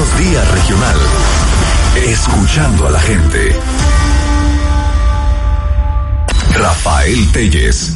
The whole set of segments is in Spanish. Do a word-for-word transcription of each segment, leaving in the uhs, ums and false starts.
Buenos Días Regional. Escuchando a la gente. Rafael Telles.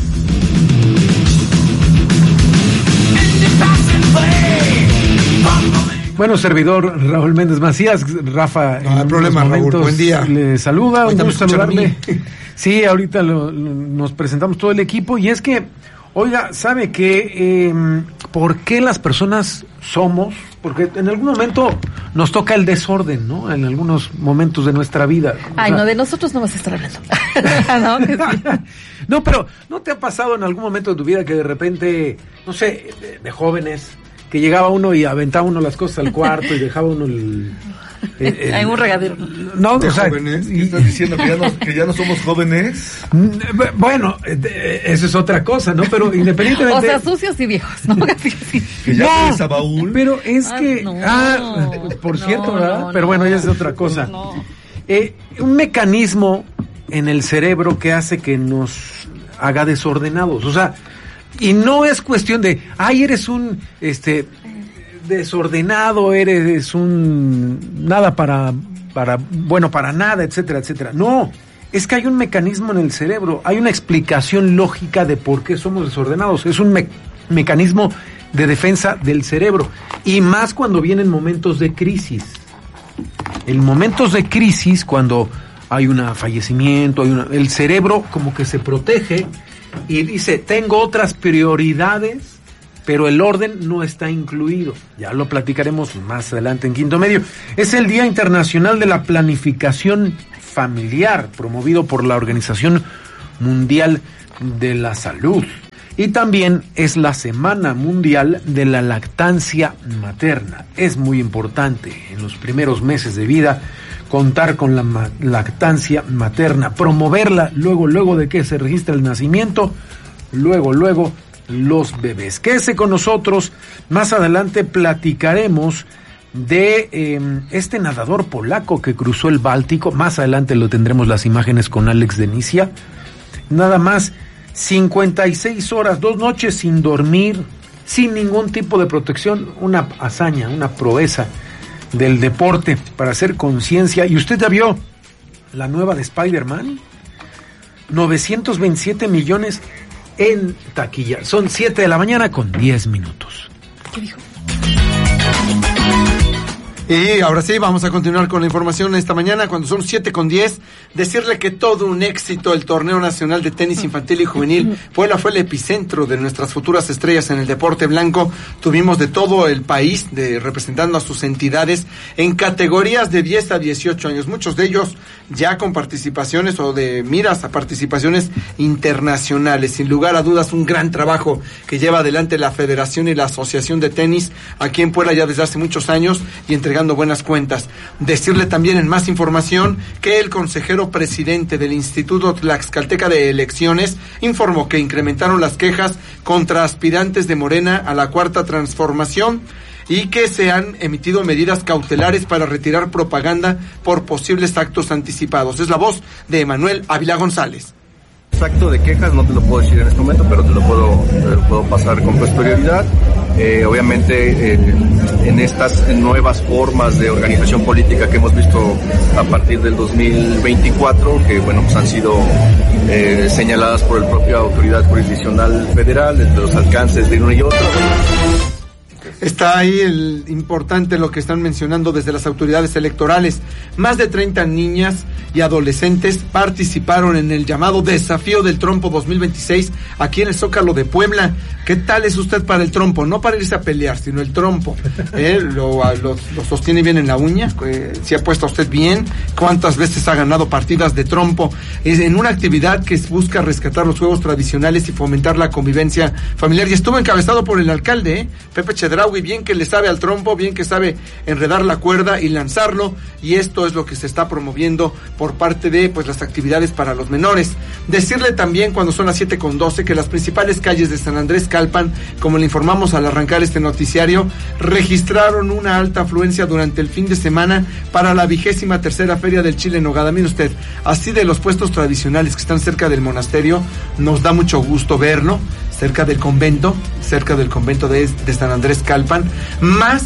Bueno, servidor Raúl Méndez Macías, Rafa. No hay problema, Raúl, buen día. Le saluda, un gusto saludarle. A Sí, ahorita lo, lo, nos presentamos todo el equipo y es que, oiga, ¿sabe qué? Eh, ¿Por qué las personas somos? Porque en algún momento nos toca el desorden, ¿no? En algunos momentos de nuestra vida. Ay, o sea, no, de nosotros no vas a estar hablando. no, que sí. No, pero ¿no te ha pasado en algún momento de tu vida que de repente, no sé, de, de jóvenes, que llegaba uno y aventaba uno las cosas al cuarto y dejaba uno el... el, el en un regadero. No, ¿De o sea, jóvenes? ¿Qué estás diciendo? ¿Que ya, no, ¿Que ya no somos jóvenes? Bueno, eso es otra cosa, ¿no? Pero independientemente... O sea, sucios y viejos, ¿no? Sí, sí. ¿Que ya No, tienes a baúl? Pero es Ah, que... no. Ah, por No, cierto, ¿verdad? no, Pero no. bueno, ya es otra cosa. No. Eh, un mecanismo en el cerebro que hace que nos haga desordenados, o sea, y no es cuestión de, ay, eres un, este, desordenado, eres un, nada para, para, bueno, para nada, etcétera, etcétera. No, es que hay un mecanismo en el cerebro, hay una explicación lógica de por qué somos desordenados, es un me- mecanismo de defensa del cerebro, y más cuando vienen momentos de crisis. En momentos de crisis, cuando hay un fallecimiento, hay una, el cerebro como que se protege y dice, tengo otras prioridades, pero el orden no está incluido. Ya lo platicaremos más adelante en Quinto Medio. Es el Día Internacional de la Planificación Familiar, promovido por la Organización Mundial de la Salud. Y también es la Semana Mundial de la Lactancia Materna. Es muy importante en los primeros meses de vida contar con la ma- lactancia materna, promoverla luego, luego de que se registra el nacimiento, luego, luego los bebés. Quédese con nosotros, más adelante platicaremos de eh, este nadador polaco que cruzó el Báltico, más adelante lo tendremos las imágenes con Alex Denicia, nada más cincuenta y seis horas, dos noches sin dormir, sin ningún tipo de protección, una hazaña, una proeza del deporte para hacer conciencia. Y usted ya vio la nueva de Spider-Man, novecientos veintisiete millones en taquilla. Son siete de la mañana con diez minutos. ¿Qué dijo? Y ahora sí, vamos a continuar con la información esta mañana, cuando son siete con diez. Decirle que todo un éxito el Torneo Nacional de Tenis Infantil y Juvenil. Puebla fue el epicentro de nuestras futuras estrellas en el deporte blanco. Tuvimos de todo el país, de representando a sus entidades, en categorías de diez a dieciocho años. Muchos de ellos ya con participaciones o de miras a participaciones internacionales. Sin lugar a dudas, un gran trabajo que lleva adelante la Federación y la Asociación de Tenis aquí en Puebla ya desde hace muchos años y entregando buenas cuentas. Decirle también en más información que el consejero presidente del Instituto Tlaxcalteca de Elecciones informó que incrementaron las quejas contra aspirantes de Morena a la Cuarta Transformación y que se han emitido medidas cautelares para retirar propaganda por posibles actos anticipados. Es la voz de Emanuel Ávila González. Acto de quejas no te lo puedo decir en este momento, pero te lo puedo, te lo puedo pasar con posterioridad. Eh, obviamente, eh, en estas nuevas formas de organización política que hemos visto a partir del dos mil veinticuatro, que bueno, pues han sido eh, señaladas por la propia autoridad jurisdiccional federal, entre los alcances de uno y otro. Está ahí el importante lo que están mencionando desde las autoridades electorales. Más de treinta niñas y adolescentes participaron en el llamado Desafío del Trompo dos mil veintiséis aquí en el Zócalo de Puebla. ¿Qué tal es usted para el trompo? No para irse a pelear, sino el trompo. ¿Eh? Lo, lo, lo sostiene bien en la uña, eh, si apuesta usted bien, cuántas veces ha ganado partidas de trompo. Es en una actividad que busca rescatar los juegos tradicionales y fomentar la convivencia familiar. Y estuvo encabezado por el alcalde, ¿eh? Pepe Chedraui, bien que le sabe al trompo, bien que sabe enredar la cuerda y lanzarlo, y esto es lo que se está promoviendo por parte de pues las actividades para los menores. Decirle también, cuando son las siete con doce, que las principales calles de San Andrés Calpan, como le informamos al arrancar este noticiario, registraron una alta afluencia durante el fin de semana para la vigésima tercera Feria del Chile en Nogada. Mire usted, así de los puestos tradicionales que están cerca del monasterio, nos da mucho gusto verlo, cerca del convento, cerca del convento de, de San Andrés Calpan, más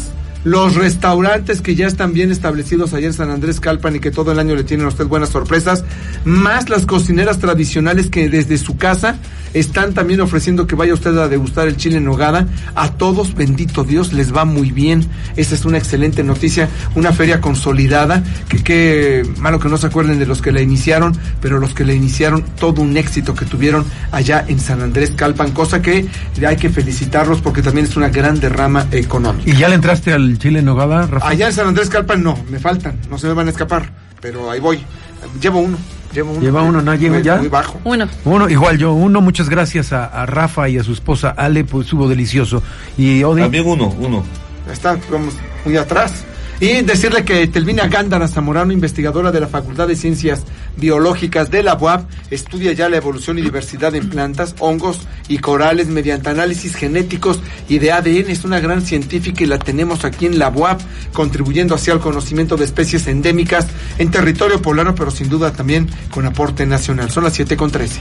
los restaurantes que ya están bien establecidos allá en San Andrés Calpan y que todo el año le tienen a usted buenas sorpresas, más las cocineras tradicionales que desde su casa están también ofreciendo que vaya usted a degustar el chile en nogada. A todos, bendito Dios, les va muy bien. Esa es una excelente noticia, una feria consolidada, que qué malo que no se acuerden de los que la iniciaron, pero los que la iniciaron, todo un éxito que tuvieron allá en San Andrés Calpan, cosa que hay que felicitarlos porque también es una gran derrama económica. ¿Y ya le entraste al chile en nogada, Rafa? Allá en San Andrés Calpan no, me faltan, no se me van a escapar, pero ahí voy. Llevo uno. Llevo uno. Lleva uno, ¿no? ¿Llego ya? Muy bajo. Uno. Uno, igual yo, uno, muchas gracias a, a Rafa y a su esposa Ale, pues estuvo delicioso. Y Odi. También uno, uno. Está como muy atrás. Y decirle que Telvina Gándara Zamorano, investigadora de la Facultad de Ciencias Biológicas de la U A P, estudia ya la evolución y diversidad en plantas, hongos y corales mediante análisis genéticos y de A D N. Es una gran científica y la tenemos aquí en la U A P, contribuyendo hacia el conocimiento de especies endémicas en territorio poblano, pero sin duda también con aporte nacional. Son las siete con trece.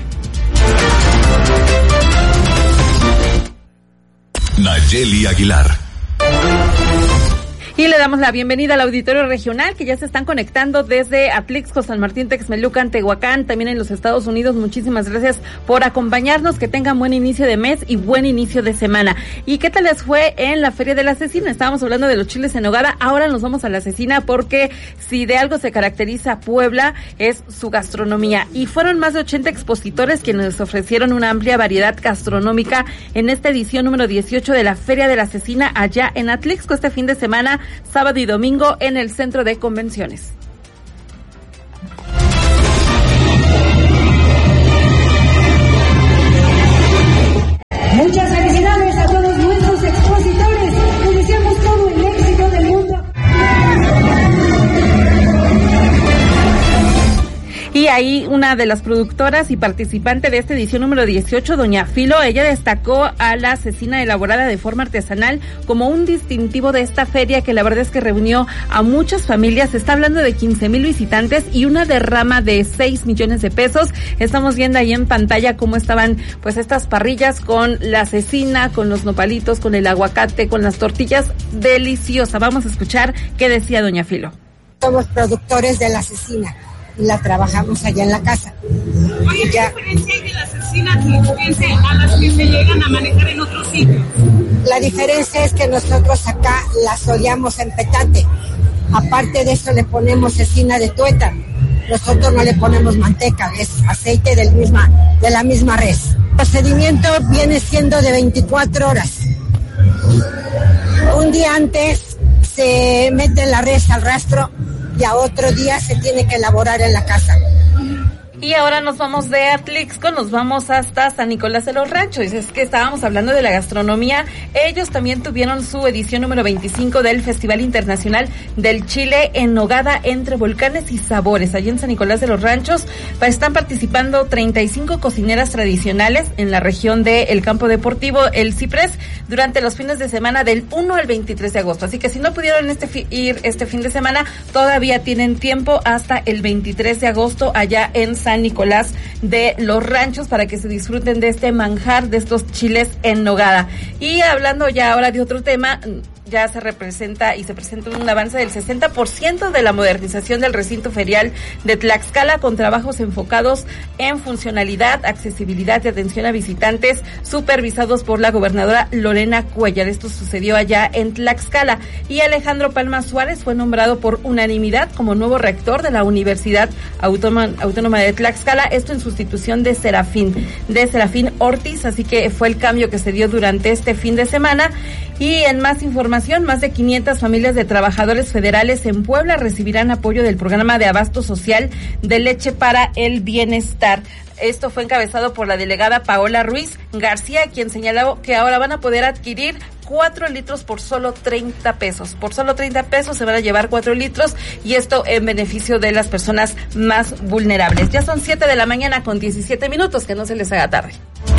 Nayeli Aguilar. Y le damos la bienvenida al auditorio regional que ya se están conectando desde Atlixco, San Martín, Texmelucan, Tehuacán, también en los Estados Unidos. Muchísimas gracias por acompañarnos, que tengan buen inicio de mes y buen inicio de semana. ¿Y qué tal les fue en la Feria de la Cecina? Estábamos hablando de los chiles en nogada, ahora nos vamos a la Cecina porque si de algo se caracteriza Puebla es su gastronomía. Y fueron más de ochenta expositores quienes ofrecieron una amplia variedad gastronómica en esta edición número dieciocho de la Feria de la Cecina allá en Atlixco este fin de semana, sábado y domingo en el Centro de Convenciones. Muchas felicidades a todos nuestros expositores. Les deseamos todo el éxito del mundo. Y ahí una de las productoras y participante de esta edición número dieciocho, doña Filo, ella destacó a la cecina elaborada de forma artesanal como un distintivo de esta feria que la verdad es que reunió a muchas familias. Se está hablando de quince mil visitantes y una derrama de seis millones de pesos. Estamos viendo ahí en pantalla cómo estaban pues estas parrillas con la cecina, con los nopalitos, con el aguacate, con las tortillas. Deliciosa. Vamos a escuchar qué decía doña Filo. Somos productores de la cecina y la trabajamos allá en la casa. Oye, ¿qué diferencia hay de la cecina tlihuequense a las que se llegan a manejar en otros sitios? La diferencia es que nosotros acá las odiamos en petate. Aparte de eso le ponemos cecina de tuétano. Nosotros no le ponemos manteca, es aceite del misma, de la misma res. El procedimiento viene siendo de veinticuatro horas. Un día antes se mete la res al rastro y a otro día se tiene que elaborar en la casa. Y ahora nos vamos de Atlixco, nos vamos hasta San Nicolás de los Ranchos. Es que estábamos hablando de la gastronomía. Ellos también tuvieron su edición número veinticinco del Festival Internacional del Chile en Nogada entre Volcanes y Sabores. Allí en San Nicolás de los Ranchos están participando treinta y cinco cocineras tradicionales en la región del Campo Deportivo El Ciprés durante los fines de semana del uno al veintitrés de agosto. Así que si no pudieron este fi- ir este fin de semana, todavía tienen tiempo hasta el veintitrés de agosto allá en San Nicolás de los Ranchos para que se disfruten de este manjar, de estos chiles en nogada. Y hablando ya ahora de otro tema, ya se representa y se presenta un avance del sesenta por ciento de la modernización del recinto ferial de Tlaxcala con trabajos enfocados en funcionalidad, accesibilidad y atención a visitantes supervisados por la gobernadora Lorena Cuellar. Esto sucedió allá en Tlaxcala y Alejandro Palma Suárez fue nombrado por unanimidad como nuevo rector de la Universidad Autónoma, Autónoma de Tlaxcala, esto en sustitución de Serafín, de Serafín Ortiz, así que fue el cambio que se dio durante este fin de semana. Y en más información, más de quinientas familias de trabajadores federales en Puebla recibirán apoyo del programa de abasto social de leche para el bienestar. Esto fue encabezado por la delegada Paola Ruiz García, quien señaló que ahora van a poder adquirir cuatro litros por solo treinta pesos. Por solo treinta pesos se van a llevar cuatro litros y esto en beneficio de las personas más vulnerables. Ya son siete de la mañana con diecisiete minutos, que no se les haga tarde.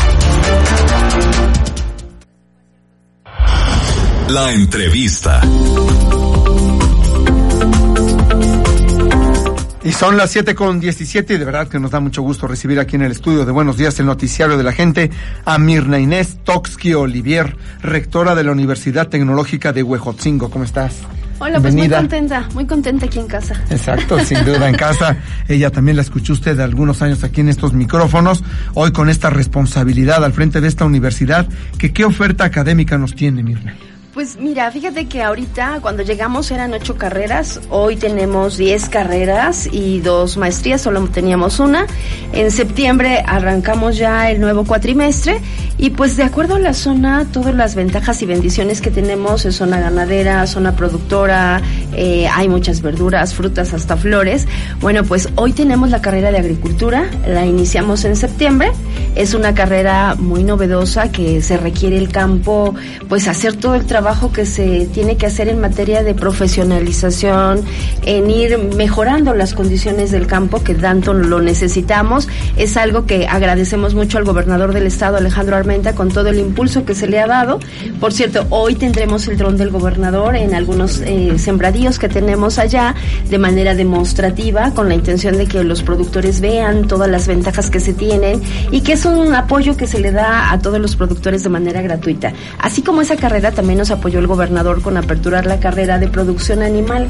La entrevista. Y son las siete con diecisiete y de verdad que nos da mucho gusto recibir aquí en el estudio de Buenos Días, el noticiario de la gente, a Mirna Inés Toxqui Olivier, rectora de la Universidad Tecnológica de Huejotzingo. ¿Cómo estás? Hola, pues muy contenta, muy contenta aquí en casa. Exacto, sin duda en casa. Ella también la escuchó usted de algunos años aquí en estos micrófonos, hoy con esta responsabilidad al frente de esta universidad, que ¿qué oferta académica nos tiene, Mirna? Pues mira, fíjate que ahorita cuando llegamos eran ocho carreras, hoy tenemos diez carreras y dos maestrías, solo teníamos una. En septiembre arrancamos ya el nuevo cuatrimestre y pues de acuerdo a la zona, todas las ventajas y bendiciones que tenemos es zona ganadera, zona productora, eh, hay muchas verduras, frutas, hasta flores. Bueno, pues hoy tenemos la carrera de agricultura, la iniciamos en septiembre, es una carrera muy novedosa que se requiere el campo, pues hacer todo el trabajo que se tiene que hacer en materia de profesionalización, en ir mejorando las condiciones del campo que tanto lo necesitamos. Es algo que agradecemos mucho al gobernador del estado, Alejandro Armenta, con todo el impulso que se le ha dado. Por cierto, hoy tendremos el dron del gobernador en algunos eh, sembradíos que tenemos allá de manera demostrativa, con la intención de que los productores vean todas las ventajas que se tienen y que es un apoyo que se le da a todos los productores de manera gratuita. Así como esa carrera también nos apoyó el gobernador con aperturar la carrera de producción animal.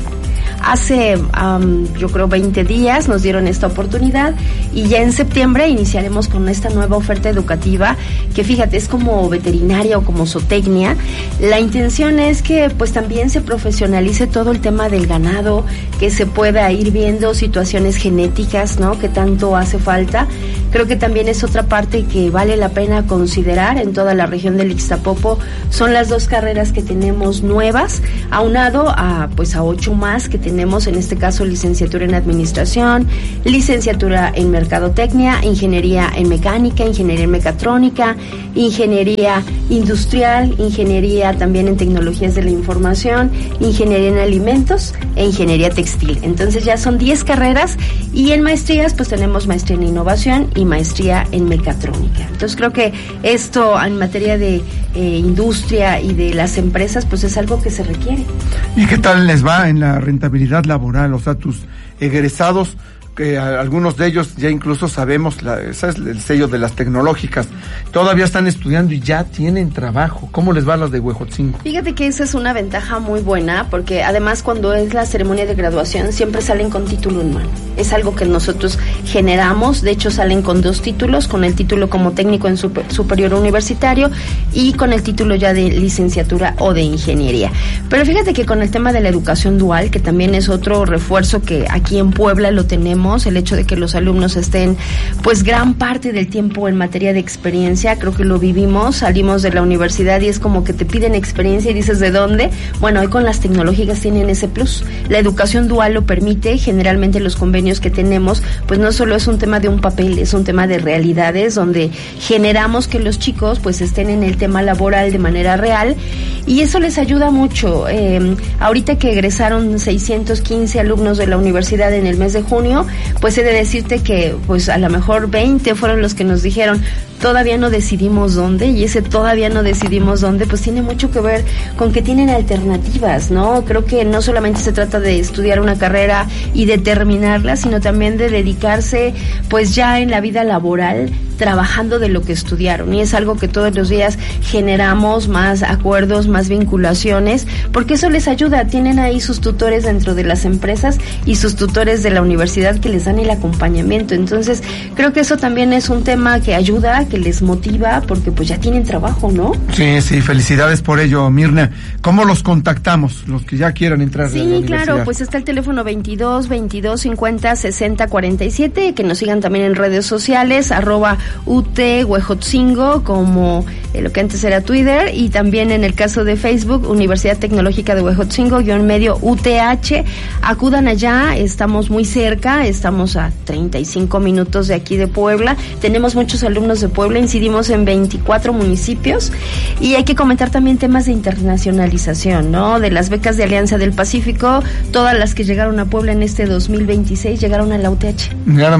Hace, um, yo creo, veinte días nos dieron esta oportunidad y ya en septiembre iniciaremos con esta nueva oferta educativa que, fíjate, es como veterinaria o como zootecnia. La intención es que pues también se profesionalice todo el tema del ganado, que se pueda ir viendo situaciones genéticas, ¿no?, que tanto hace falta. Creo que también es otra parte que vale la pena considerar en toda la región del Ixtapopo. Son las dos carreras que tenemos nuevas, aunado a pues a ocho más que tenemos, en este caso licenciatura en administración, licenciatura en mercadotecnia, ingeniería en mecánica, ingeniería en mecatrónica, ingeniería industrial, ingeniería también en tecnologías de la información, ingeniería en alimentos e ingeniería textil. Entonces ya son diez carreras y en maestrías pues tenemos maestría en innovación y maestría en mecatrónica. Entonces creo que esto en materia de eh, industria y de las empresas pues es algo que se requiere. ¿Y qué tal les va en la rentabilidad laboral? O sea, tus egresados, que algunos de ellos ya incluso sabemos, la, ese es el sello de las tecnológicas, todavía están estudiando y ya tienen trabajo. ¿Cómo les va a los de Huejotzingo? Fíjate que esa es una ventaja muy buena, porque además cuando es la ceremonia de graduación siempre salen con título en mano. Es algo que nosotros generamos, de hecho salen con dos títulos, con el título como técnico en super, superior universitario y con el título ya de licenciatura o de ingeniería. Pero fíjate que con el tema de la educación dual, que también es otro refuerzo que aquí en Puebla lo tenemos, el hecho de que los alumnos estén pues gran parte del tiempo en materia de experiencia, creo que lo vivimos, salimos de la universidad y es como que te piden experiencia y dices ¿de dónde? Bueno, hoy con las tecnológicas tienen ese plus, la educación dual lo permite, generalmente los convenios que tenemos pues no solo es un tema de un papel, es un tema de realidades donde generamos que los chicos pues estén en el tema laboral de manera real y eso les ayuda mucho. Eh, ahorita que egresaron seiscientos quince alumnos de la universidad en el mes de junio, pues he de decirte que pues a lo mejor veinte fueron los que nos dijeron todavía no decidimos dónde, y ese todavía no decidimos dónde pues tiene mucho que ver con que tienen alternativas, ¿no? Creo que no solamente se trata de estudiar una carrera y de terminarla, sino también de dedicarse pues ya en la vida laboral trabajando de lo que estudiaron, y es algo que todos los días generamos más acuerdos, más vinculaciones, porque eso les ayuda, tienen ahí sus tutores dentro de las empresas y sus tutores de la universidad que les dan el acompañamiento. Entonces creo que eso también es un tema que ayuda, que les motiva, porque pues ya tienen trabajo, ¿no? Sí, sí, felicidades por ello, Mirna. ¿Cómo los contactamos, los que ya quieran entrar sí, a la universidad? Sí, claro, pues está el teléfono veintidós, veintidós, cincuenta, sesenta, cuarenta y siete, que nos sigan también en redes sociales, arroba U T Huejotzingo, como eh, lo que antes era Twitter, y también en el caso de Facebook, Universidad Tecnológica de Huejotzingo, guión medio U T H. Acudan allá, estamos muy cerca, estamos a treinta y cinco minutos de aquí de Puebla, tenemos muchos alumnos de Puebla, incidimos en veinticuatro municipios, y hay que comentar también temas de internacionalización, ¿no? De las becas de Alianza del Pacífico, todas las que llegaron a Puebla en este dos mil veintiséis llegaron a la U T H. Nada más.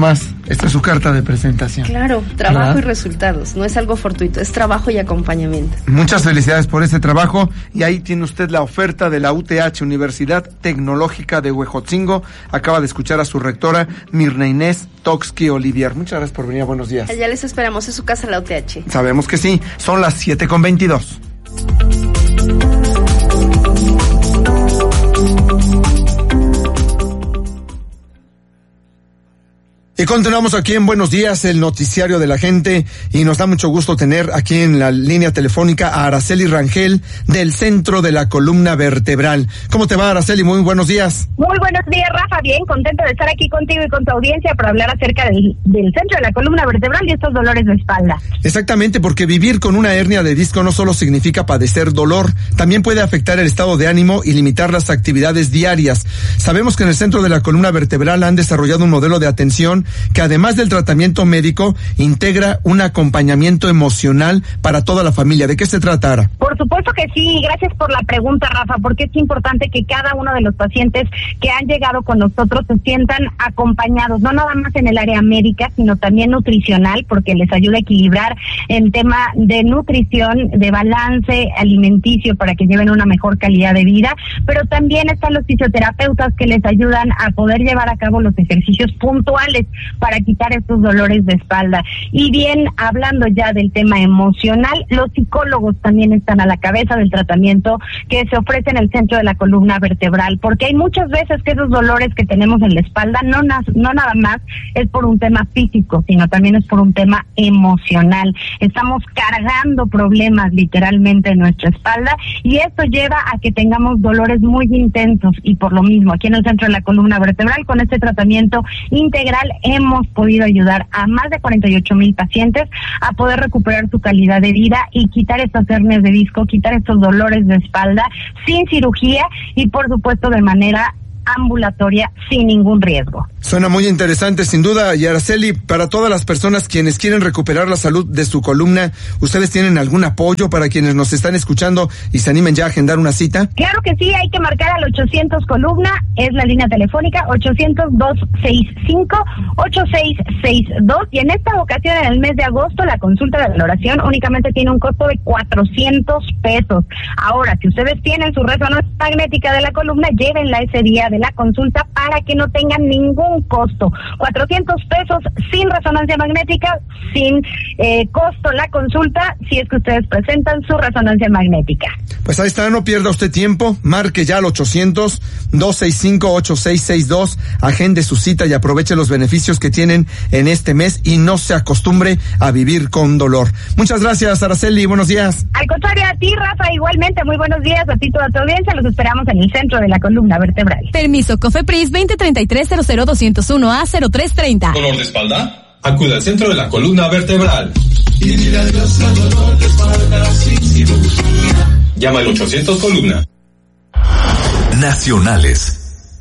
Esta es su carta de presentación. Claro, trabajo ¿verdad? Y resultados. No es algo fortuito, es trabajo y acompañamiento. Muchas felicidades por ese trabajo. Y ahí tiene usted la oferta de la U T H, Universidad Tecnológica de Huejotzingo. Acaba de escuchar a su rectora, Mirna Inés Toxqui Olivier. Muchas gracias por venir. Buenos días. Allá les esperamos en su casa, la U T H. Sabemos que sí. Son las siete con veintidós. Y continuamos aquí en Buenos Días, el noticiario de la gente, y nos da mucho gusto tener aquí en la línea telefónica a Araceli Rangel del Centro de la Columna Vertebral. ¿Cómo te va, Araceli? Muy buenos días. Muy buenos días, Rafa. Bien, contento de estar aquí contigo y con tu audiencia para hablar acerca del, del Centro de la Columna Vertebral y estos dolores de espalda. Exactamente, porque vivir con una hernia de disco no solo significa padecer dolor, también puede afectar el estado de ánimo y limitar las actividades diarias. Sabemos que en el Centro de la Columna Vertebral han desarrollado un modelo de atención que, además del tratamiento médico, integra un acompañamiento emocional para toda la familia. ¿De qué se trata, Ara? Por supuesto que sí, gracias por la pregunta, Rafa, porque es importante que cada uno de los pacientes que han llegado con nosotros se sientan acompañados, no nada más en el área médica, sino también nutricional, porque les ayuda a equilibrar el tema de nutrición, de balance alimenticio para que lleven una mejor calidad de vida, pero también están los fisioterapeutas que les ayudan a poder llevar a cabo los ejercicios puntuales para quitar estos dolores de espalda. Y bien, hablando ya del tema emocional, los psicólogos también están a la cabeza del tratamiento que se ofrece en el Centro de la Columna Vertebral, porque hay muchas veces que esos dolores que tenemos en la espalda no, na- no nada más es por un tema físico, sino también es por un tema emocional. Estamos cargando problemas literalmente en nuestra espalda y esto lleva a que tengamos dolores muy intensos, y por lo mismo aquí en el Centro de la Columna Vertebral, con este tratamiento integral, hemos podido ayudar a más de cuarenta y ocho mil pacientes a poder recuperar su calidad de vida y quitar estas hernias de disco, quitar estos dolores de espalda sin cirugía y por supuesto de manera ambulatoria sin ningún riesgo. Suena muy interesante, sin duda. Y Araceli, para todas las personas quienes quieren recuperar la salud de su columna, ¿ustedes tienen algún apoyo para quienes nos están escuchando y se animen ya a agendar una cita? Claro que sí, hay que marcar al ochocientos columna, es la línea telefónica ochocientos, doscientos sesenta y cinco, ochenta y seis sesenta y dos, y en esta ocasión, en el mes de agosto, la consulta de valoración únicamente tiene un costo de cuatrocientos pesos. Ahora, si ustedes tienen su resonancia magnética de la columna, llévenla ese día de la consulta para que no tengan ningún costo. cuatrocientos pesos sin resonancia magnética, sin eh, costo la consulta, si es que ustedes presentan su resonancia magnética. Pues ahí está, no pierda usted tiempo, marque ya al ochocientos, doscientos sesenta y cinco, ochenta y seis sesenta y dos, agende su cita y aproveche los beneficios que tienen en este mes y no se acostumbre a vivir con dolor. Muchas gracias, Araceli, buenos días. Al contrario, a ti, Rafa, igualmente, muy buenos días, a ti toda tu audiencia, los esperamos en el Centro de la Columna Vertebral. Permiso COFEPRIS veinte treinta y tres cero cero doscientos uno A cero tres treinta. ¿Dolor de espalda? Acude al Centro de la Columna Vertebral. Llama al ochocientos columna. Nacionales.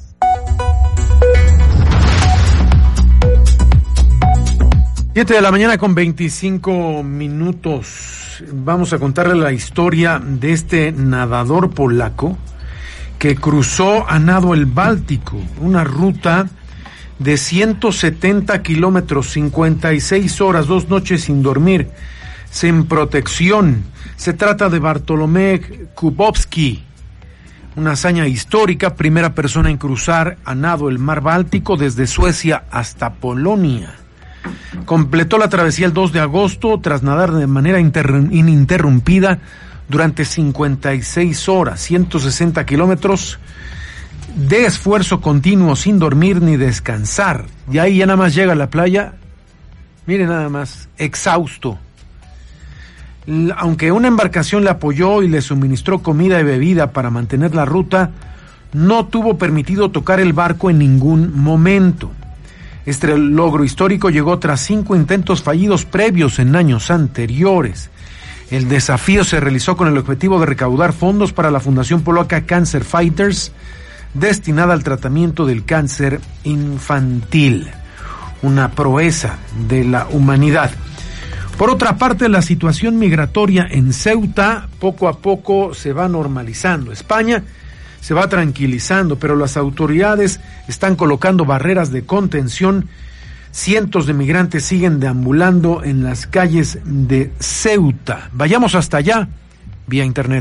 Siete de la mañana con veinticinco minutos. Vamos a contarle la historia de este nadador polaco que cruzó a nado el Báltico, una ruta de ciento setenta kilómetros, cincuenta y seis horas, dos noches sin dormir, sin protección. Se trata de Bartolomé Kubowski, una hazaña histórica, primera persona en cruzar a nado el mar Báltico desde Suecia hasta Polonia. Completó la travesía el dos de agosto tras nadar de manera inter- ininterrumpida durante cincuenta y seis horas, ciento sesenta kilómetros de esfuerzo continuo sin dormir ni descansar. Y ahí ya nada más llega a la playa, mire nada más, exhausto. Aunque una embarcación le apoyó y le suministró comida y bebida para mantener la ruta, no tuvo permitido tocar el barco en ningún momento. Este logro histórico llegó tras cinco intentos fallidos previos en años anteriores. El desafío se realizó con el objetivo de recaudar fondos para la Fundación Polaca Cancer Fighters, destinada al tratamiento del cáncer infantil, una proeza de la humanidad. Por otra parte, la situación migratoria en Ceuta poco a poco se va normalizando. España se va tranquilizando, pero las autoridades están colocando barreras de contención cientos de migrantes siguen deambulando en las calles de Ceuta. Vayamos hasta allá, vía internet.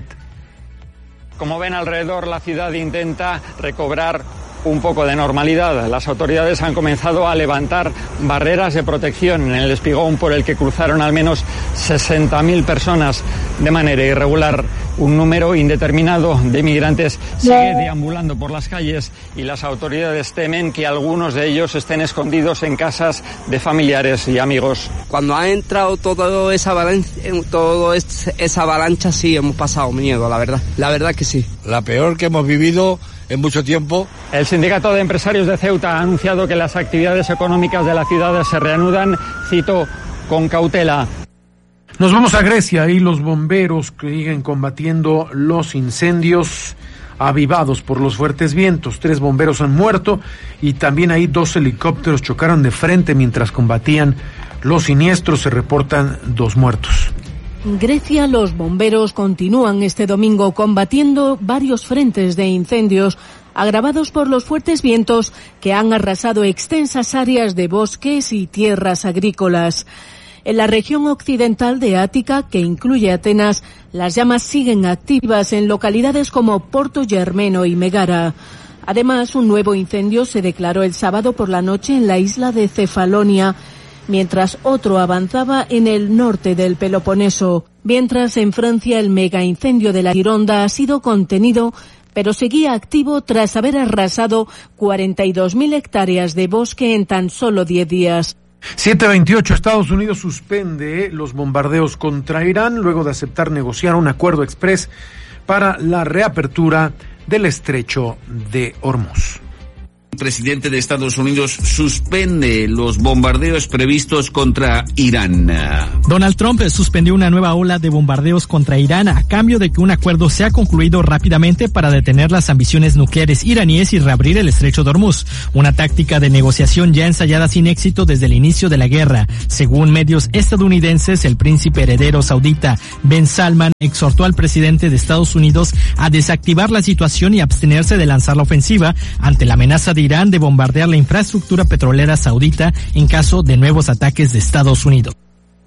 Como ven alrededor, la ciudad intenta recobrar un poco de normalidad. Las autoridades han comenzado a levantar barreras de protección en el espigón por el que cruzaron al menos sesenta mil personas de manera irregular. Un número indeterminado de migrantes sigue deambulando por las calles y las autoridades temen que algunos de ellos estén escondidos en casas de familiares y amigos. Cuando ha entrado toda esa avalancha, todo esa avalancha, sí hemos pasado miedo, la verdad. La verdad que sí. La peor que hemos vivido en mucho tiempo. El Sindicato de Empresarios de Ceuta ha anunciado que las actividades económicas de la ciudad se reanudan, cito, con cautela. Nos vamos a Grecia y los bomberos que siguen combatiendo los incendios avivados por los fuertes vientos. Tres bomberos han muerto y también ahí dos helicópteros chocaron de frente mientras combatían los siniestros. Se reportan dos muertos. En Grecia, los bomberos continúan este domingo combatiendo varios frentes de incendios agravados por los fuertes vientos que han arrasado extensas áreas de bosques y tierras agrícolas. En la región occidental de Ática, que incluye Atenas, las llamas siguen activas en localidades como Porto Germeno y Megara. Además, un nuevo incendio se declaró el sábado por la noche en la isla de Cefalonia, mientras otro avanzaba en el norte del Peloponeso. Mientras en Francia el mega incendio de la Gironda ha sido contenido, pero seguía activo tras haber arrasado cuarenta y dos mil hectáreas de bosque en tan solo diez días. siete veintiocho, Estados Unidos suspende los bombardeos contra Irán luego de aceptar negociar un acuerdo exprés para la reapertura del estrecho de Hormuz. El presidente de Estados Unidos suspende los bombardeos previstos contra Irán. Donald Trump suspendió una nueva ola de bombardeos contra Irán a cambio de que un acuerdo sea concluido rápidamente para detener las ambiciones nucleares iraníes y reabrir el estrecho de Hormuz, una táctica de negociación ya ensayada sin éxito desde el inicio de la guerra. Según medios estadounidenses, el príncipe heredero saudita Ben Salman exhortó al presidente de Estados Unidos a desactivar la situación y abstenerse de lanzar la ofensiva ante la amenaza de Irán de bombardear la infraestructura petrolera saudita en caso de nuevos ataques de Estados Unidos.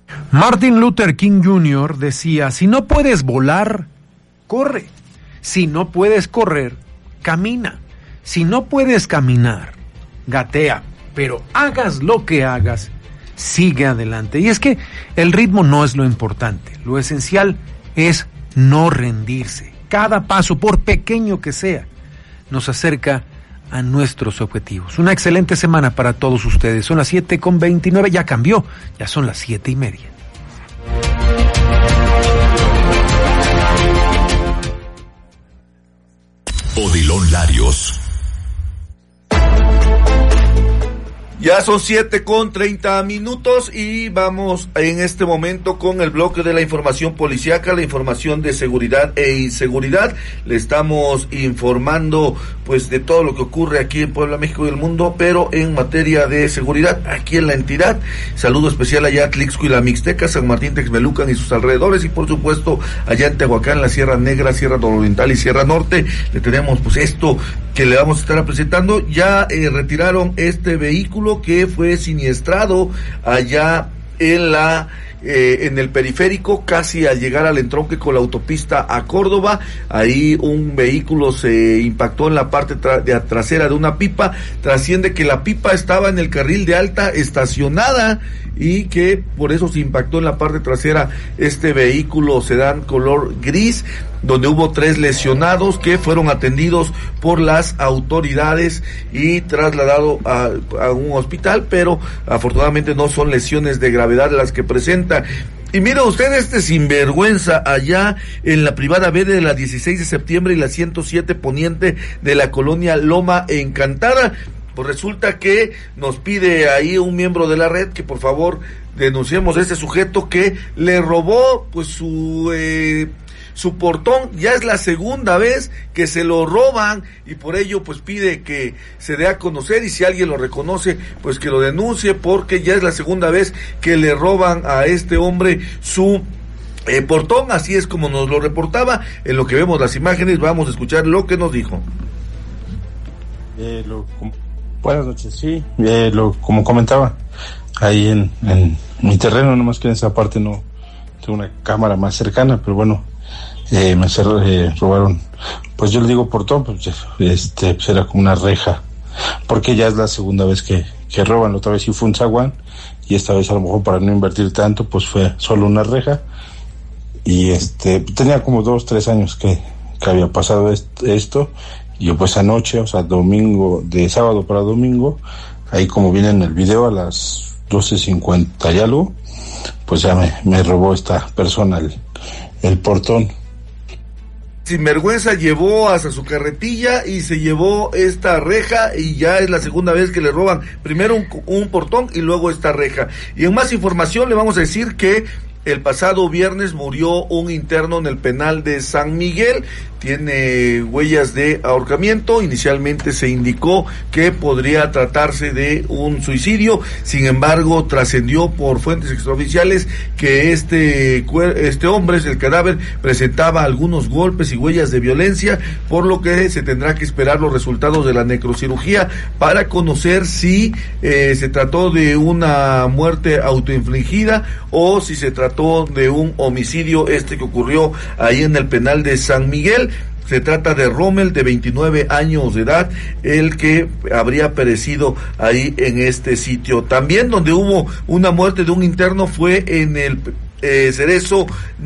Martin Luther King junior decía, si no puedes volar, corre. Si no puedes correr, camina. Si no puedes caminar, gatea. Pero hagas lo que hagas, sigue adelante. Y es que el ritmo no es lo importante. Lo esencial es no rendirse. Cada paso, por pequeño que sea, nos acerca a nuestros objetivos. Una excelente semana para todos ustedes. Son las siete con veintinueve, ya cambió, ya son las siete y media. Odilon Larios. Ya son siete con treinta minutos y vamos en este momento con el bloque de la información policíaca, la información de seguridad e inseguridad. Le estamos informando pues de todo lo que ocurre aquí en Puebla, México y el mundo, pero en materia de seguridad aquí en la entidad. Saludo especial allá a Tlixco y la Mixteca, San Martín, Texmelucan y sus alrededores, y por supuesto allá en Tehuacán, la Sierra Negra, Sierra Nororiental y Sierra Norte. Le tenemos pues esto que le vamos a estar presentando. Ya eh, retiraron este vehículo que fue siniestrado allá en la eh, en el periférico, casi al llegar al entronque con la autopista a Córdoba. Ahí un vehículo se impactó en la parte tra- de trasera de una pipa. Trasciende que la pipa estaba en el carril de alta estacionada y que por eso se impactó en la parte trasera este vehículo sedán color gris, donde hubo tres lesionados que fueron atendidos por las autoridades y trasladados a, a un hospital, pero afortunadamente no son lesiones de gravedad las que presenta. Y mira usted este sinvergüenza allá en la privada B de la dieciséis de septiembre y la ciento siete poniente de la colonia Loma Encantada. Pues resulta que nos pide ahí un miembro de la red que por favor denunciemos a este sujeto que le robó pues su eh, su portón. Ya es la segunda vez que se lo roban y por ello pues pide que se dé a conocer, y si alguien lo reconoce pues que lo denuncie, porque ya es la segunda vez que le roban a este hombre su eh, portón. Así es como nos lo reportaba. En lo que vemos las imágenes, vamos a escuchar lo que nos dijo. Eh, lo Buenas noches, sí, eh, lo, como comentaba, ahí en, en mi terreno, nomás que en esa parte no tengo una cámara más cercana, pero bueno, eh, me cer- eh, robaron, pues yo le digo portón, pues este pues era como una reja, porque ya es la segunda vez que, que roban. La otra vez sí fue un zaguán, y esta vez a lo mejor para no invertir tanto, pues fue solo una reja, y este tenía como dos, tres años que, que había pasado est- esto, y yo pues anoche, o sea domingo, de sábado para domingo, ahí como viene en el video a las doce cincuenta y algo, pues ya me, me robó esta persona el, el portón. Sinvergüenza llevó hasta su carretilla y se llevó esta reja, y ya es la segunda vez que le roban primero un, un portón y luego esta reja. Y en más información le vamos a decir que el pasado viernes murió un interno en el penal de San Miguel. Tiene huellas de ahorcamiento. Inicialmente se indicó que podría tratarse de un suicidio. Sin embargo, trascendió por fuentes extraoficiales que este este hombre, el cadáver, presentaba algunos golpes y huellas de violencia, por lo que se tendrá que esperar los resultados de la necrocirugía para conocer si eh, se trató de una muerte autoinfligida o si se trató de un homicidio este que ocurrió ahí en el penal de San Miguel. Se trata de Rommel, de veintinueve años de edad, el que habría perecido ahí en este sitio. También donde hubo una muerte de un interno fue en el eh, Cerezo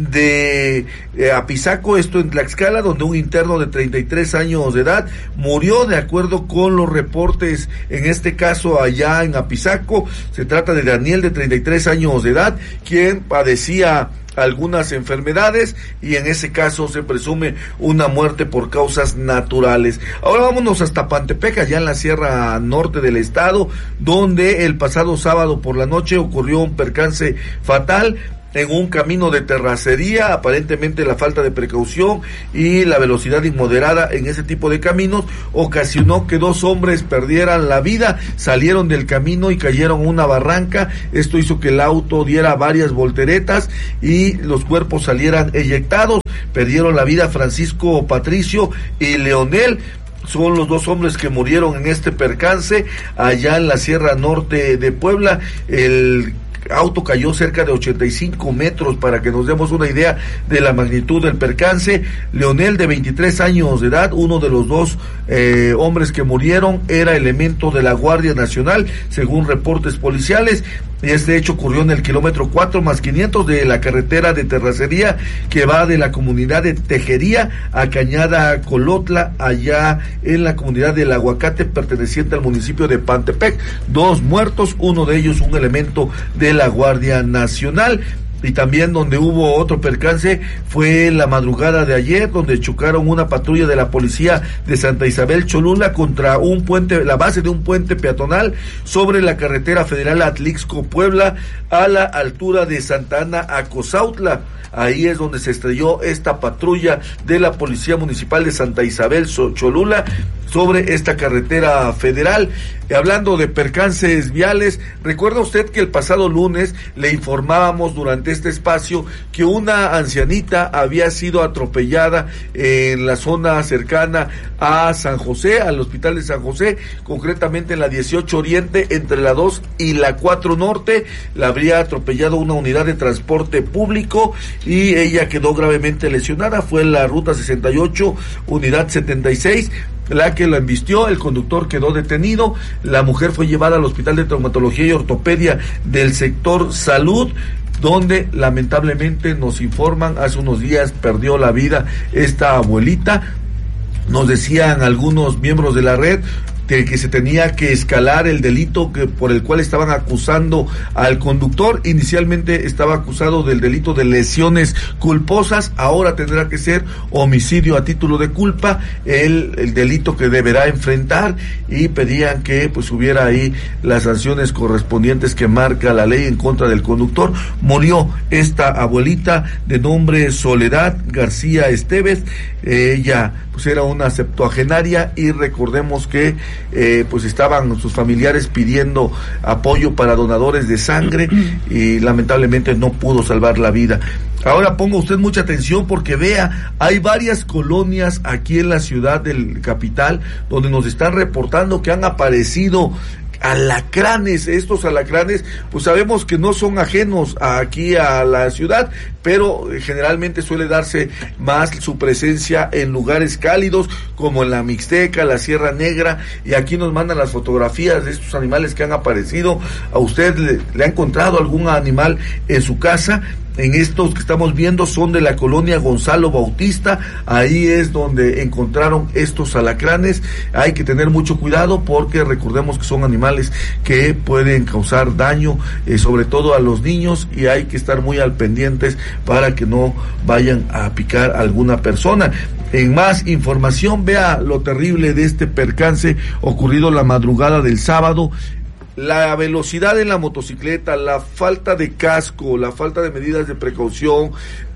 de eh, Apizaco, esto en Tlaxcala, donde un interno de treinta y tres años de edad murió, de acuerdo con los reportes, en este caso allá en Apizaco. Se trata de Daniel, de treinta y tres años de edad, quien padecía algunas enfermedades, y en ese caso se presume una muerte por causas naturales. Ahora vámonos hasta Pantepec, allá en la Sierra Norte del estado, donde el pasado sábado por la noche ocurrió un percance fatal en un camino de terracería. Aparentemente la falta de precaución y la velocidad inmoderada en ese tipo de caminos ocasionó que dos hombres perdieran la vida. Salieron del camino y cayeron en una barranca. Esto hizo que el auto diera varias volteretas y los cuerpos salieran eyectados. Perdieron la vida Francisco Patricio y Leonel. Son los dos hombres que murieron en este percance allá en la Sierra Norte de Puebla. El auto cayó cerca de ochenta y cinco metros, para que nos demos una idea de la magnitud del percance. Leonel, de veintitrés años de edad, uno de los dos eh, hombres que murieron, era elemento de la Guardia Nacional, según reportes policiales. Y este hecho ocurrió en el kilómetro cuatro más quinientos de la carretera de terracería que va de la comunidad de Tejería a Cañada Colotla, allá en la comunidad del Aguacate, perteneciente al municipio de Pantepec. Dos muertos, uno de ellos un elemento de la Guardia Nacional. Y también donde hubo otro percance fue la madrugada de ayer, donde chocaron una patrulla de la policía de Santa Isabel Cholula contra un puente, la base de un puente peatonal sobre la carretera federal Atlixco Puebla, a la altura de Santa Ana a Cozautla. Ahí es donde se estrelló esta patrulla de la Policía Municipal de Santa Isabel Cholula sobre esta carretera federal. Y hablando de percances viales, ¿recuerda usted que el pasado lunes le informábamos durante este espacio que una ancianita había sido atropellada en la zona cercana a San José, al hospital de San José, concretamente en la dieciocho Oriente, entre la dos y la cuatro Norte? La habría atropellado una unidad de transporte público y ella quedó gravemente lesionada. Fue en la ruta sesenta y ocho, unidad setenta y seis, la que la embistió. El conductor quedó detenido. La mujer fue llevada al Hospital de Traumatología y Ortopedia del sector Salud, donde lamentablemente nos informan, hace unos días perdió la vida esta abuelita. Nos decían algunos miembros de la red de que se tenía que escalar el delito que por el cual estaban acusando al conductor. Inicialmente estaba acusado del delito de lesiones culposas, ahora tendrá que ser homicidio a título de culpa, el, el delito que deberá enfrentar, y pedían que pues hubiera ahí las sanciones correspondientes que marca la ley en contra del conductor. Murió esta abuelita de nombre Soledad García Esteves. Ella pues era una septuagenaria, y recordemos que eh, pues estaban sus familiares pidiendo apoyo para donadores de sangre y lamentablemente no pudo salvar la vida. Ahora ponga usted mucha atención porque vea, hay varias colonias aquí en la ciudad del capital donde nos están reportando que han aparecido alacranes. Estos alacranes pues sabemos que no son ajenos aquí a la ciudad, pero generalmente suele darse más su presencia en lugares cálidos como en la Mixteca, la Sierra Negra, y aquí nos mandan las fotografías de estos animales que han aparecido. ¿A usted le, le ha encontrado algún animal en su casa? En estos que estamos viendo son de la colonia Gonzalo Bautista, ahí es donde encontraron estos alacranes. Hay que tener mucho cuidado porque recordemos que son animales que pueden causar daño, eh, sobre todo a los niños, y hay que estar muy al pendientes para que no vayan a picar a alguna persona. En más información, vea lo terrible de este percance ocurrido la madrugada del sábado. La velocidad en la motocicleta, la falta de casco, la falta de medidas de precaución,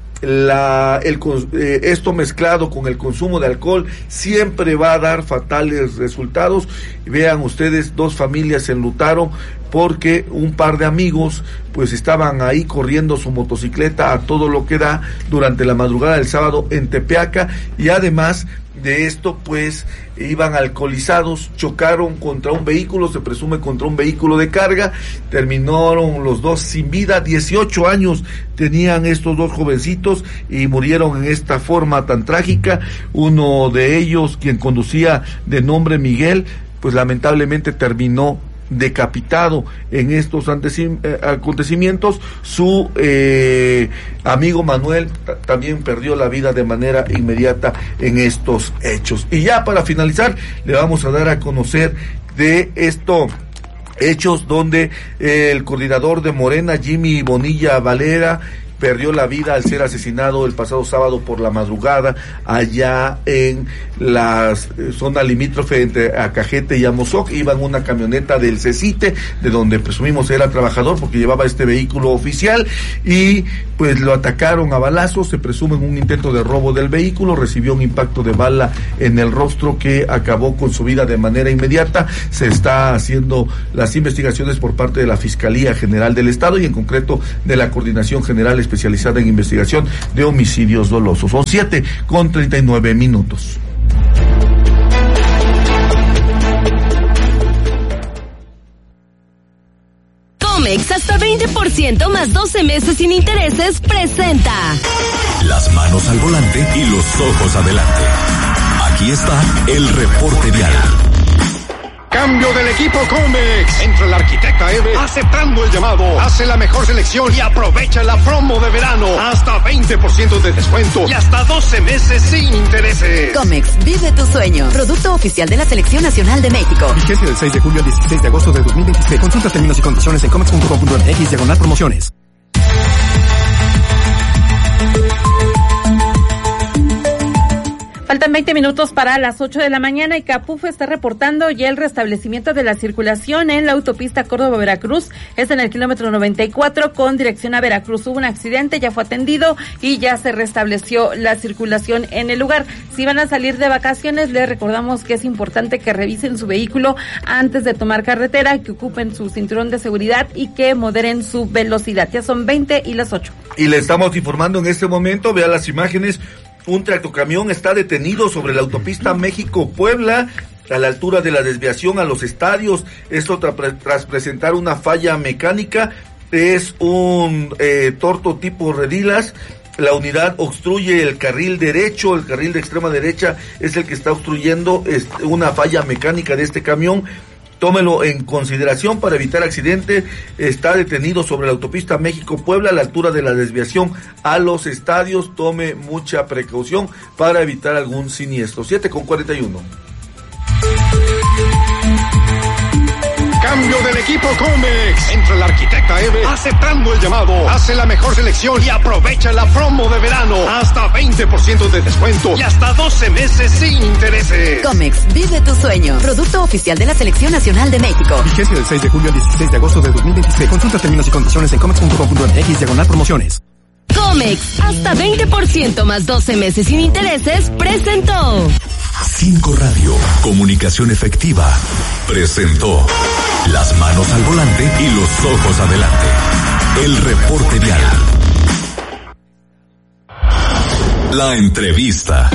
la, el, eh, esto mezclado con el consumo de alcohol siempre va a dar fatales resultados. Vean ustedes, dos familias se enlutaron porque un par de amigos pues estaban ahí corriendo su motocicleta a todo lo que da durante la madrugada del sábado en Tepeaca, y además de esto pues iban alcoholizados, chocaron contra un vehículo, se presume contra un vehículo de carga, terminaron los dos sin vida. Dieciocho años tenían estos dos jovencitos y murieron en esta forma tan trágica. Uno de ellos, quien conducía de nombre Miguel, pues lamentablemente terminó decapitado en estos acontecimientos. Su eh, amigo Manuel t- también perdió la vida de manera inmediata en estos hechos. Y ya para finalizar, le vamos a dar a conocer de esto hechos donde eh, el coordinador de Morena, Jimmy Bonilla Valera, perdió la vida al ser asesinado el pasado sábado por la madrugada allá en la eh, zona limítrofe entre Acajete y Amozoc. Iba en una camioneta del CECITE, de donde presumimos era trabajador porque llevaba este vehículo oficial, y pues lo atacaron a balazos, se presume en un intento de robo del vehículo. Recibió un impacto de bala en el rostro que acabó con su vida de manera inmediata. Se está haciendo las investigaciones por parte de la Fiscalía General del Estado y en concreto de la Coordinación General especializada en investigación de homicidios dolosos. Son siete con treinta y nueve minutos. Comex hasta veinte por ciento más doce meses sin intereses presenta Las manos al volante y los ojos adelante. Aquí está el reporte vial. Cambio del equipo Comex. Entra la arquitecta Eve aceptando el llamado. Hace la mejor selección y aprovecha la promo de verano. Hasta veinte por ciento de descuento y hasta doce meses sin intereses. Comex, vive tu sueño. Producto oficial de la Selección Nacional de México. Vigencia del seis de julio al dieciséis de agosto de dos mil veintiséis. Consulta términos y condiciones en comex punto com punto m x diagonal promociones. Faltan veinte minutos para las ocho de la mañana y Capufo está reportando ya el restablecimiento de la circulación en la autopista Córdoba-Veracruz. Es en el kilómetro noventa y cuatro con dirección a Veracruz. Hubo un accidente, ya fue atendido y ya se restableció la circulación en el lugar. Si van a salir de vacaciones, les recordamos que es importante que revisen su vehículo antes de tomar carretera, que ocupen su cinturón de seguridad y que moderen su velocidad. Ya son veinte y las ocho. Y le estamos informando en este momento, vea las imágenes. Un tractocamión está detenido sobre la autopista México-Puebla, a la altura de la desviación a los estadios. Esto tra- tras presentar una falla mecánica. Es un eh, torto tipo redilas. La unidad obstruye el carril derecho, el carril de extrema derecha es el que está obstruyendo. Es una falla mecánica de este camión. Tómelo en consideración para evitar accidente. Está detenido sobre la autopista México-Puebla a la altura de la desviación a los estadios. Tome mucha precaución para evitar algún siniestro. siete con cuarenta y uno. Cambio del equipo Comex. Entra la arquitecta Eve aceptando el llamado. Hace la mejor selección y aprovecha la promo de verano. Hasta veinte por ciento de descuento y hasta doce meses sin intereses. Comex, vive tu sueño. Producto oficial de la Selección Nacional de México. Vigencia del seis de julio al dieciséis de agosto de dos mil veintiséis. Consulta términos y condiciones en comex punto com punto m x diagonal promociones. Comex, hasta veinte por ciento más doce meses sin intereses, presentó. Cinco Radio, comunicación efectiva, presentó Las manos al volante y los ojos adelante. El reporte vial. La entrevista.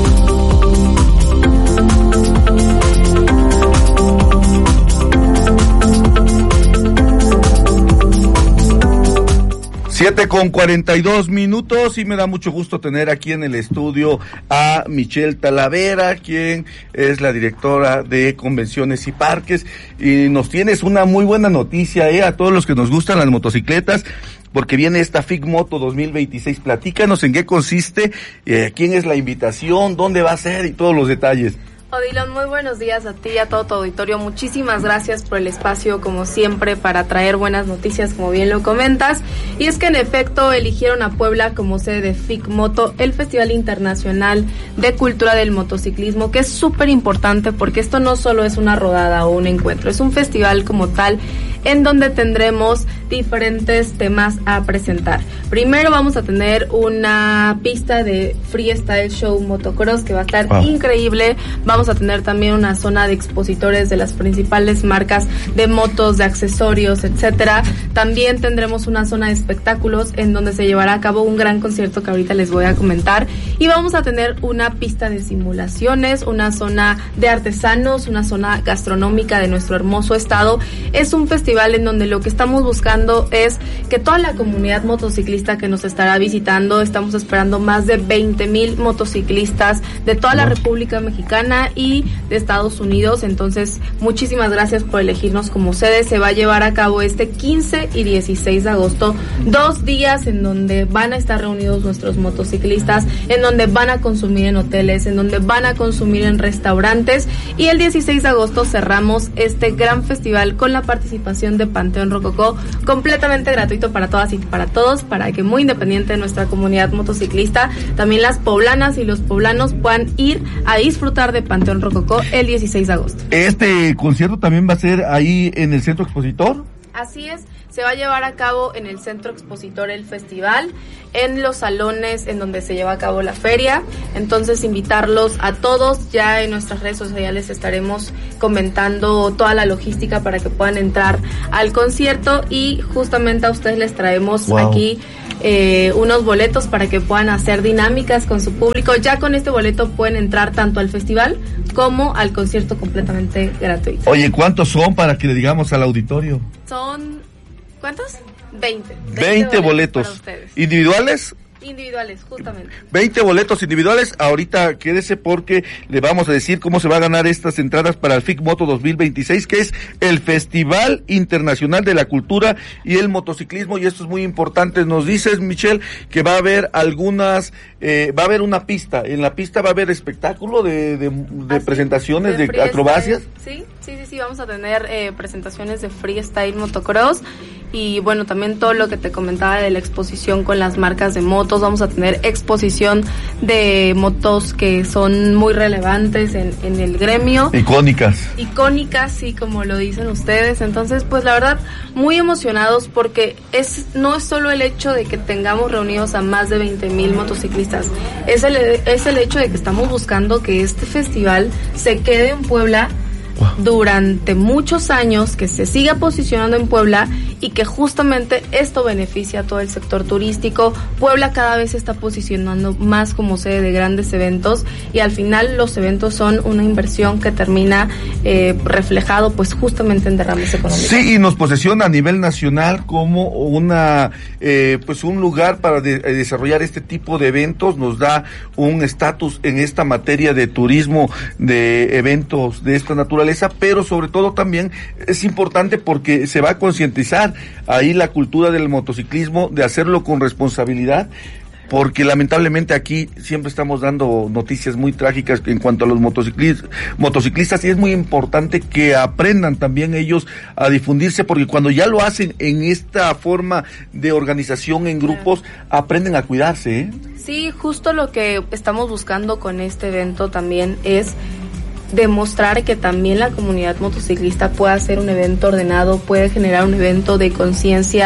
Siete con cuarenta y dos minutos y me da mucho gusto tener aquí en el estudio a Michelle Talavera, quien es la directora de Convenciones y Parques, y nos tienes una muy buena noticia eh, a todos los que nos gustan las motocicletas, porque viene esta FICMoto dos mil veintiséis. Platícanos en qué consiste, eh, quién es la invitación, dónde va a ser y todos los detalles. Odilon, muy buenos días a ti y a todo tu auditorio. Muchísimas gracias por el espacio, como siempre, para traer buenas noticias, como bien lo comentas. Y es que, en efecto, eligieron a Puebla como sede de FICMoto, el Festival Internacional de Cultura del Motociclismo, que es súper importante porque esto no solo es una rodada o un encuentro, es un festival como tal en donde tendremos diferentes temas a presentar. Primero vamos a tener una pista de freestyle show motocross que va a estar wow. increíble. Vamos a tener también una zona de expositores de las principales marcas de motos, de accesorios, etcétera. También tendremos una zona de espectáculos en donde se llevará a cabo un gran concierto que ahorita les voy a comentar. Y vamos a tener una pista de simulaciones, una zona de artesanos, una zona gastronómica de nuestro hermoso estado. Es un festival en donde lo que estamos buscando es que toda la comunidad motociclista que nos estará visitando, estamos esperando más de veinte mil motociclistas de toda la República Mexicana y de Estados Unidos. Entonces, muchísimas gracias por elegirnos como sede. Se va a llevar a cabo este quince y dieciséis de agosto, dos días en donde van a estar reunidos nuestros motociclistas, en donde van a consumir en hoteles, en donde van a consumir en restaurantes, y el dieciséis de agosto cerramos este gran festival con la participación de Panteón Rococó, completamente gratuito para todas y para todos, para que, muy independiente de nuestra comunidad motociclista, también las poblanas y los poblanos puedan ir a disfrutar de Panteón Rococó el dieciséis de agosto. ¿Este concierto también va a ser ahí en el Centro Expositor? Así es, se va a llevar a cabo en el Centro Expositor el festival, en los salones en donde se lleva a cabo la feria. Entonces, invitarlos a todos. Ya en nuestras redes sociales estaremos comentando toda la logística para que puedan entrar al concierto, y justamente a ustedes les traemos wow. aquí eh, unos boletos para que puedan hacer dinámicas con su público. Ya con este boleto pueden entrar tanto al festival como al concierto completamente gratuito. Oye, ¿cuántos son para que le digamos al auditorio? Son, ¿cuántos? veinte. veinte boletos. Para ustedes. ¿Individuales? Individuales, justamente. veinte boletos individuales. Ahorita quédese porque le vamos a decir cómo se va a ganar estas entradas para el FICMoto dos mil veintiséis, que es el Festival Internacional de la Cultura y el Motociclismo. Y esto es muy importante. Nos dices, Michelle, que va a haber algunas, eh, va a haber una pista. En la pista va a haber espectáculo de, de, de presentaciones, de, de acrobacias. Sí, sí, sí, sí. Vamos a tener eh, presentaciones de freestyle motocross. Y bueno, también todo lo que te comentaba de la exposición con las marcas de motos. Vamos a tener exposición de motos que son muy relevantes en, en el gremio. Icónicas. Icónicas, sí, como lo dicen ustedes. Entonces, pues la verdad, muy emocionados porque es no es solo el hecho de que tengamos reunidos a más de veinte mil motociclistas. Es el, es el hecho de que estamos buscando que este festival se quede en Puebla durante muchos años, que se siga posicionando en Puebla y que justamente esto beneficia a todo el sector turístico. Puebla cada vez se está posicionando más como sede de grandes eventos, y al final los eventos son una inversión que termina eh, reflejado pues justamente en derrames económicos. Sí, y nos posiciona a nivel nacional como una eh, pues un lugar para de, eh, desarrollar este tipo de eventos. Nos da un estatus en esta materia de turismo, de eventos de esta naturaleza, pero sobre todo también es importante porque se va a concientizar ahí la cultura del motociclismo, de hacerlo con responsabilidad, porque lamentablemente aquí siempre estamos dando noticias muy trágicas en cuanto a los motociclistas, motociclistas y es muy importante que aprendan también ellos a difundirse, porque cuando ya lo hacen en esta forma de organización en grupos, aprenden a cuidarse, ¿eh? Sí, justo lo que estamos buscando con este evento también es demostrar que también la comunidad motociclista puede hacer un evento ordenado, puede generar un evento de conciencia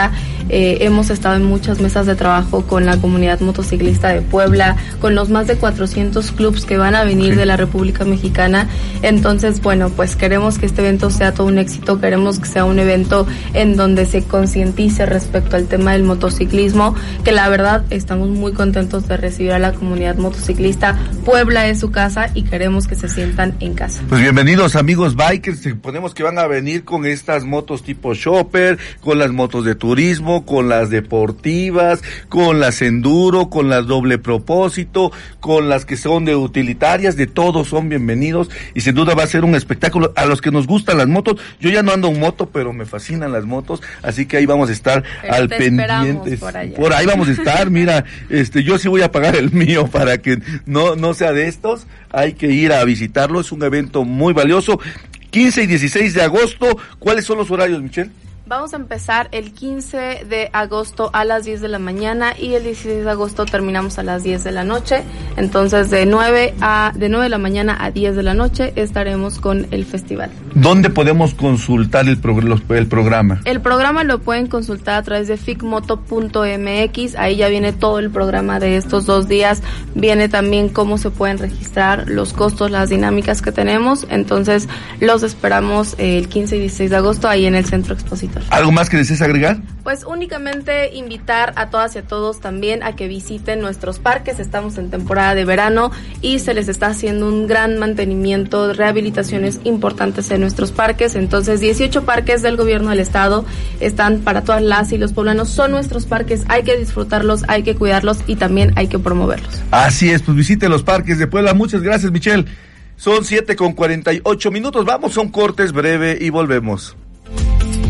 Eh, hemos estado en muchas mesas de trabajo con la comunidad motociclista de Puebla, con los más de cuatrocientos clubs que van a venir sí. de la República Mexicana. Entonces, bueno, pues queremos que este evento sea todo un éxito, queremos que sea un evento en donde se concientice respecto al tema del motociclismo, que la verdad estamos muy contentos de recibir a la comunidad motociclista. Puebla es su casa y queremos que se sientan en casa. Pues bienvenidos amigos bikers, suponemos que van a venir con estas motos tipo shopper, con las motos de turismo, con las deportivas, con las enduro, con las doble propósito, con las que son de utilitarias, de todos son bienvenidos y sin duda va a ser un espectáculo. A los que nos gustan las motos, yo ya no ando en moto, pero me fascinan las motos, así que ahí vamos a estar pero al pendiente. Por, por ahí vamos a estar, mira, este yo sí voy a pagar el mío para que no, no sea de estos, hay que ir a visitarlo, es un evento muy valioso. quince y dieciséis de agosto, ¿cuáles son los horarios, Michelle? Vamos a empezar el quince de agosto a las diez de la mañana y el dieciséis de agosto terminamos a las diez de la noche. Entonces de nueve a de nueve de la mañana a diez de la noche estaremos con el festival. ¿Dónde podemos consultar el, pro, los, el programa? El programa lo pueden consultar a través de ficmoto punto m x. Ahí ya viene todo el programa de estos dos días. Viene también cómo se pueden registrar, los costos, las dinámicas que tenemos. Entonces los esperamos el quince y dieciséis de agosto ahí en el Centro Expositor. ¿Algo más que desees agregar? Pues únicamente invitar a todas y a todos también a que visiten nuestros parques. Estamos en temporada de verano y se les está haciendo un gran mantenimiento, rehabilitaciones importantes en nuestros parques. Entonces dieciocho parques del gobierno del estado están para todas las y los poblanos. Son nuestros parques, hay que disfrutarlos, hay que cuidarlos y también hay que promoverlos. Así es, pues visite los parques de Puebla. Muchas gracias, Michelle. Son siete con cuarenta y ocho minutos. Vamos a un corte breve y volvemos.